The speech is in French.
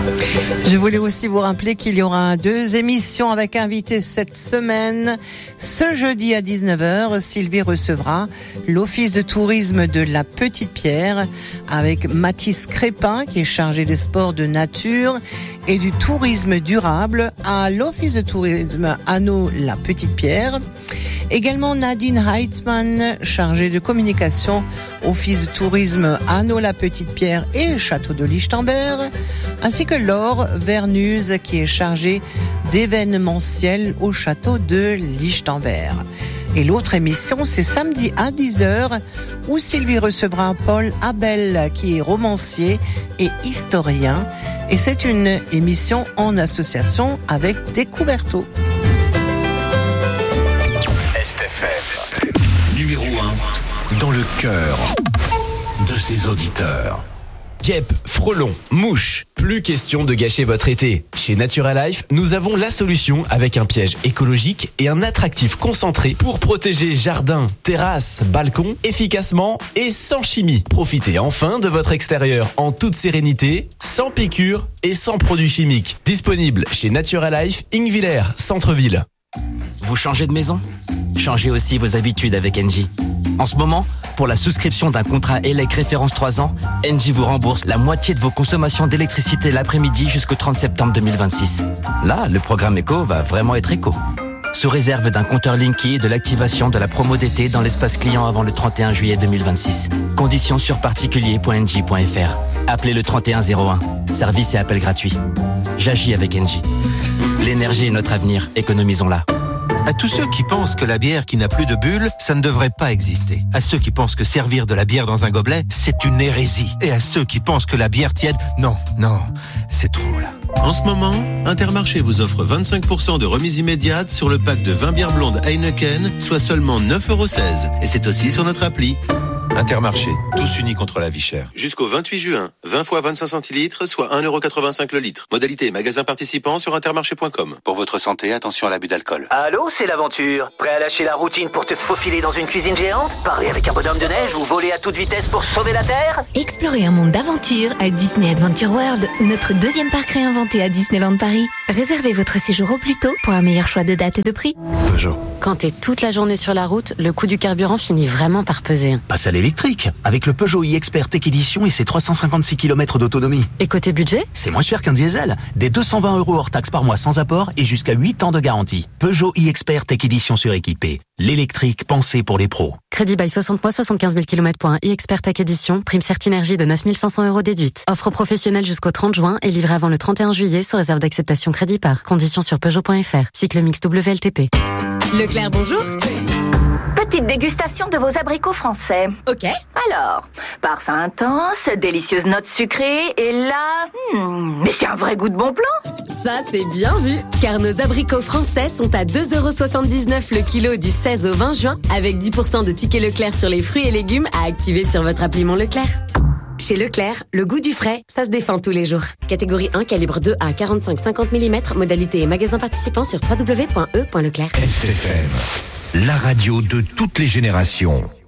Je voulais aussi vous rappeler qu'il y aura 2 émissions avec invités cette semaine. Ce jeudi à 19h, Sylvie recevra l'Office de tourisme de la Petite-Pierre avec Mathis Crépin qui est chargé des sports de nature et du tourisme durable à l'Office de tourisme Anneau la Petite-Pierre. Également Nadine Heitzmann, chargée de communication, Office de tourisme Anneau la Petite-Pierre et Château de Lichtenberg, ainsi que Laure Vernuse qui est chargée d'événementiel au Château de Lichtenberg. Et l'autre émission, c'est samedi à 10h où Sylvie recevra Paul Abel qui est romancier et historien. Et c'est une émission en association avec Découverto. STFM, numéro 1 dans le cœur de ses auditeurs. Guêpes, frelons, mouches, plus question de gâcher votre été. Chez Naturalife, nous avons la solution avec un piège écologique et un attractif concentré pour protéger jardin, terrasse, balcon, efficacement et sans chimie. Profitez enfin de votre extérieur en toute sérénité, sans piqûres et sans produits chimiques. Disponible chez Naturalife, Ingvillers, centre-ville. Vous changez de maison ? Changez aussi vos habitudes avec Engie. En ce moment, pour la souscription d'un contrat ELEC référence 3 ans, Engie vous rembourse la moitié de vos consommations d'électricité l'après-midi jusqu'au 30 septembre 2026. Là, le programme éco va vraiment être éco. Sous réserve d'un compteur Linky et de l'activation de la promo d'été dans l'espace client avant le 31 juillet 2026. Conditions sur particulier.engie.fr. Appelez le 3101. Service et appel gratuit. J'agis avec Engie. L'énergie est notre avenir, économisons-la. À tous ceux qui pensent que la bière qui n'a plus de bulles, ça ne devrait pas exister. À ceux qui pensent que servir de la bière dans un gobelet, c'est une hérésie. Et à ceux qui pensent que la bière tiède, non, c'est trop là. En ce moment, Intermarché vous offre 25% de remise immédiate sur le pack de 20 bières blondes Heineken, soit seulement 9,16 €. Et c'est aussi sur notre appli. Intermarché, tous unis contre la vie chère. Jusqu'au 28 juin, 20 fois 25 centilitres, soit 1,85 € le litre. Modalité magasin participant sur intermarché.com. Pour votre santé, attention à l'abus d'alcool. Allô, c'est l'aventure. Prêt à lâcher la routine pour te faufiler dans une cuisine géante? Parler avec un bonhomme de neige ou voler à toute vitesse pour sauver la Terre? Explorez un monde d'aventure à Disney Adventure World, notre 2e parc réinventé à Disneyland Paris. Réservez votre séjour au plus tôt pour un meilleur choix de date et de prix. Peugeot. Quand t'es toute la journée sur la route, le coût du carburant finit vraiment par peser. Passe à l'électrique, avec le Peugeot e-Expert Tech Edition et ses 356 km d'autonomie. Et côté budget ? C'est moins cher qu'un diesel. Des 220 € hors taxe par mois sans apport et jusqu'à 8 ans de garantie. Peugeot e-Expert Tech Edition suréquipé. L'électrique pensé pour les pros. Crédit bail 60 mois, 75 000 km pour un e-Expert Tech Edition. Prime Certinergie de 9 500 € déduite. Offre professionnelle jusqu'au 30 juin et livrée avant le 31 juillet sous réserve d'acceptation crédit par. Conditions sur Peugeot.fr. Cycle mix WLTP. Leclerc, bonjour. Petite dégustation de vos abricots français. Ok. Alors, parfum intense, délicieuse note sucrée, et là... mais c'est un vrai goût de bon plan. Ça, c'est bien vu. Car nos abricots français sont à 2,79 € le kilo du 16 au 20 juin, avec 10% de tickets Leclerc sur les fruits et légumes à activer sur votre appli Mon Leclerc. Chez Leclerc, le goût du frais, ça se défend tous les jours. Catégorie 1, calibre 2 à 45-50 mm, modalité et magasin participant sur www.e.leclerc. STFM, la radio de toutes les générations.